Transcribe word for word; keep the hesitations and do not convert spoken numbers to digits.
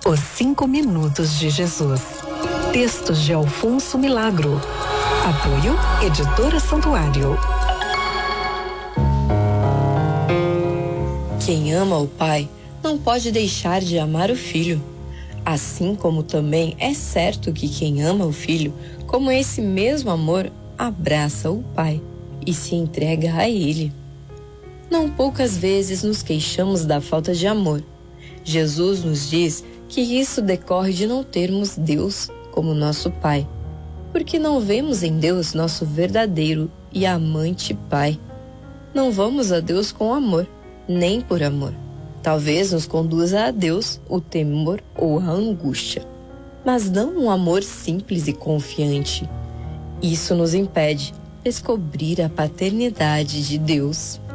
Os Cinco Minutos de Jesus. Textos de Alfonso Milagro. Apoio Editora Santuário. Quem ama o Pai não pode deixar de amar o Filho. Assim como também é certo que quem ama o Filho, como esse mesmo amor, abraça o Pai e se entrega a Ele. Não poucas vezes nos queixamos da falta de amor. Jesus nos diz que isso decorre de não termos Deus como nosso Pai, porque não vemos em Deus nosso verdadeiro e amante Pai. Não vamos a Deus com amor, nem por amor. Talvez nos conduza a Deus o temor ou a angústia, mas não um amor simples e confiante. Isso nos impede de descobrir a paternidade de Deus.